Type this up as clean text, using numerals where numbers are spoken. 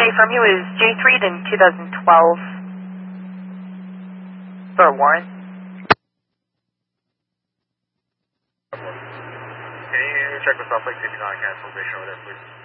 confirm he was J3'd in 2012 for a warrant. Can you check with Salt Lake 59 cancellation over there, please?